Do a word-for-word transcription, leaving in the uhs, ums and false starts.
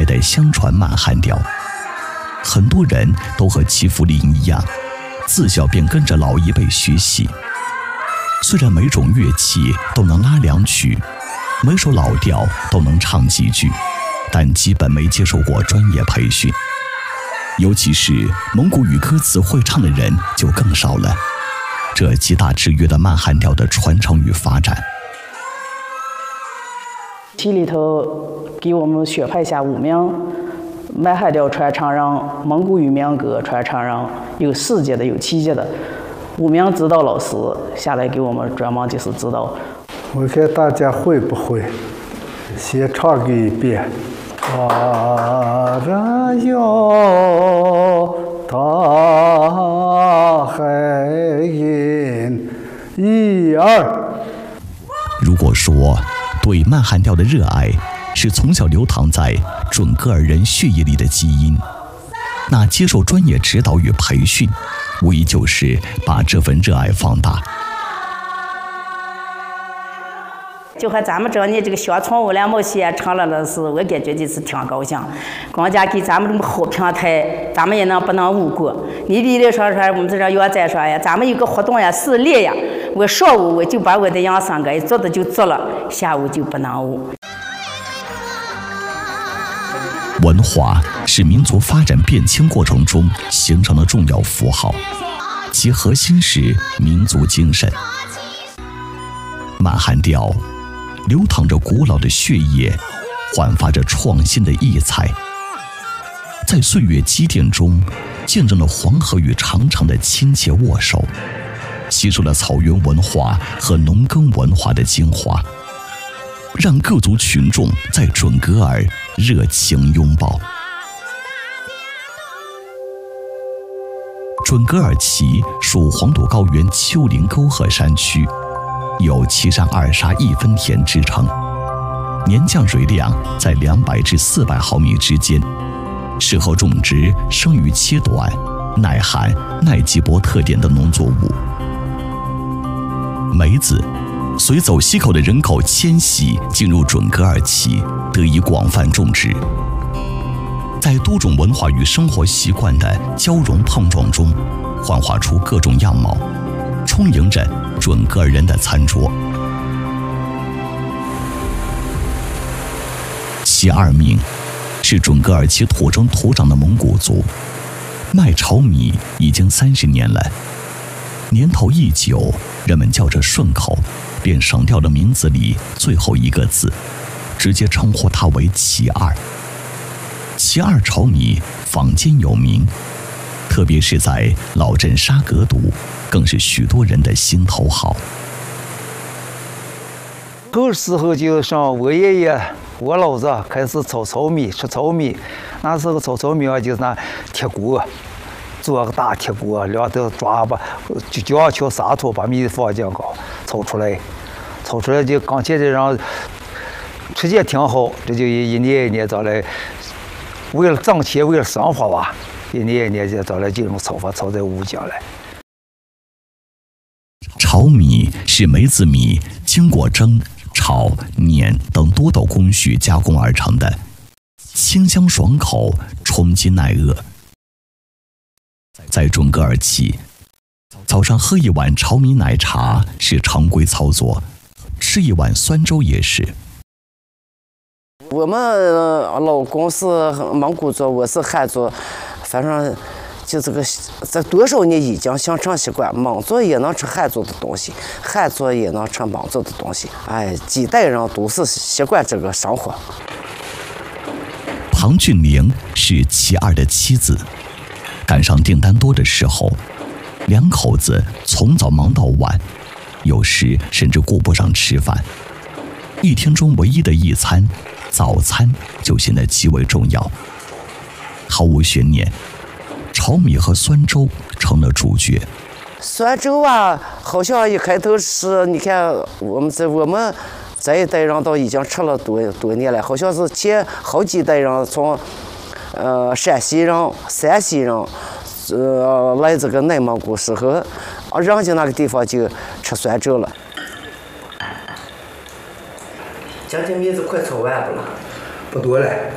代代相传满汉调。很多人都和戚福林一样，自小便跟着老一辈学习。虽然每种乐器都能拉两曲，每首老调都能唱几句，但基本没接受过专业培训。尤其是蒙古语歌词会唱的人就更少了，这极大制约了满汉调的传承与发展。 系里头给我们选派下五名满汉调传唱人、蒙古语民歌传唱人，有四级的，有七级的。五名指导老师下来给我们专门就是指导。 我看大家会不会，先唱个一遍。啊然哟，大海音，一二。 如果说对满汉调的热爱是从小流淌在准噶尔人血液里的基因，那接受专业指导与培训，无疑就是把这份热爱放大。 就和咱们这你这个小宠物两毛钱成了的是，我感觉就是挺高兴。光家给咱们这么好平台，咱们也能不能误过？你比如说说我们这上要再说呀，咱们有个活动呀，是练呀。我上午我就把我的养生给做的就做了，下午就不能误。 文化是民族发展变迁过程中形成的重要符号，其核心是民族精神。满汉调流淌着古老的血液，焕发着创新的异彩，在岁月积淀中见证了黄河与长城的亲切握手，吸收了草原文化和农耕文化的精华，让各族群众在准噶尔热情拥抱。准噶尔旗属黄土高原丘陵沟壑山区，有七山二沙一分田之称，年降水量在两百至四百毫米之间，适合种植生育期短、耐旱、耐积薄特点的农作物。梅子随走西口的人口迁徙进入准噶尔旗，得以广泛种植。在多种文化与生活习惯的交融碰撞中，幻化出各种样貌，充盈着准噶尔人的餐桌。齐二命是准噶尔旗土生土长的蒙古族，卖炒米已经三十年了。年头一久，人们叫着顺口，便省掉了名字里最后一个字，直接称呼它为齐二。齐二炒米坊间有名，特别是在老镇沙格堵，更是许多人的心头好。 那时候就上我爷爷、我老子开始炒炒米，吃炒米。那时候炒炒米啊，就是拿铁锅，做个大铁锅，两头抓把就姜敲砂土，把米放进去炒出来，炒出来就刚才这让吃起挺好，这就一年一年早来，为了挣钱，为了生活吧，一年一年就早来这种炒法炒在乌江来。 炒米是梅子米经过蒸、炒、碾等多道工序加工而成的，清香爽口，充饥耐饿。在准噶尔旗，早上喝一碗炒米奶茶是常规操作，吃一碗酸粥也是。 我们老公是蒙古族，我是汉族，反正就这个这多少年已经形成习惯，蒙族也能吃汉族的东西，汉族也能吃蒙族的东西，哎，几代人都是习惯这个生活。 庞俊玲是齐二的妻子，赶上订单多的时候，两口子从早忙到晚，有时甚至顾不上吃饭，一天中唯一的一餐早餐就显得极为重要。毫无悬念，炒米和酸粥成了主角。 酸粥啊，好像一开头是，你看我们这我们这一代人都已经吃了多多年了，好像是前好几代人从呃陕西人、山西人，呃来这个内蒙古时候，啊人家那个地方就吃酸粥了。 今天米子快炒完不了？ 不多了。